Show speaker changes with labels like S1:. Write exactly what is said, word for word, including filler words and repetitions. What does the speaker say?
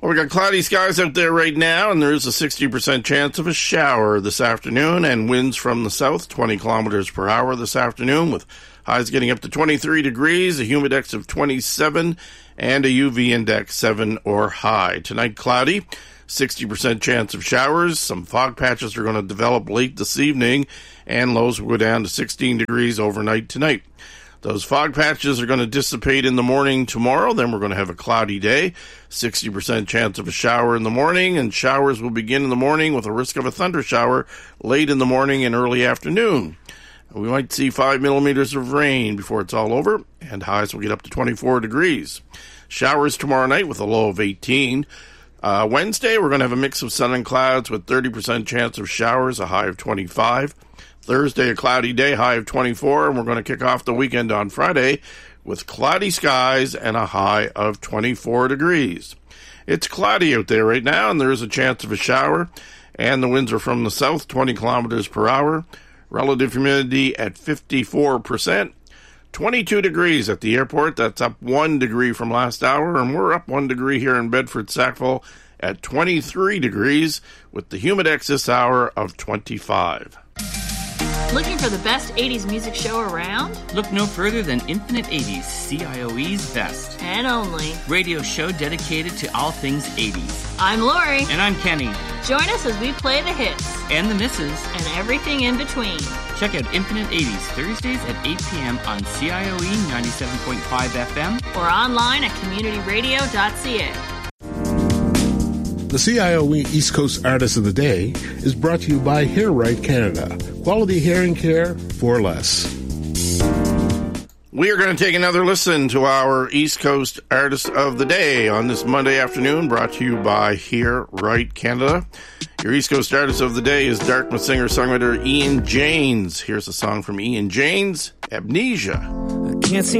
S1: Well, we got cloudy skies out there right now, and there is a sixty percent chance of a shower this afternoon, and winds from the south, twenty kilometers per hour this afternoon, with highs getting up to twenty-three degrees, a humidex of twenty-seven, and a U V index seven or high. Tonight, cloudy, sixty percent chance of showers. Some fog patches are going to develop late this evening, and lows will go down to sixteen degrees overnight tonight. Those fog patches are going to dissipate in the morning tomorrow. Then we're going to have a cloudy day, sixty percent chance of a shower in the morning, and showers will begin in the morning with a risk of a thunder shower late in the morning and early afternoon. We might see five millimeters of rain before it's all over, and highs will get up to twenty-four degrees. Showers tomorrow night with a low of eighteen. Uh, Wednesday, we're going to have a mix of sun and clouds with thirty percent chance of showers, a high of twenty-five. Thursday, a cloudy day, high of twenty-four, and we're going to kick off the weekend on Friday with cloudy skies and a high of twenty-four degrees. It's cloudy out there right now, and there is a chance of a shower, and the winds are from the south, twenty kilometers per hour. Relative humidity at fifty-four percent. twenty-two degrees at the airport. That's up one degree from last hour, and we're up one degree here in Bedford, Sackville at twenty-three degrees with the humidex this hour of twenty-five.
S2: Looking for the best eighties music show around?
S3: Look no further than Infinite eighties, C I O E's best.
S2: And only.
S3: Radio show dedicated to all things eighties.
S2: I'm Lori.
S3: And I'm Kenny.
S2: Join us as we play the hits.
S3: And the misses.
S2: And everything in between.
S3: Check out Infinite eighties, Thursdays at eight p.m. on C I O E ninety-seven point five F M.
S2: Or online at community radio dot c a.
S4: The C I O E East Coast Artist of the Day is brought to you by Hair Right Canada. Quality hearing care for less.
S1: We are going to take another listen to our East Coast Artist of the Day on this Monday afternoon, brought to you by Hair Right Canada. Your East Coast Artist of the Day is Dartmouth singer-songwriter Ian Janes. Here's a song from Ian Janes, Amnesia.
S5: I can't see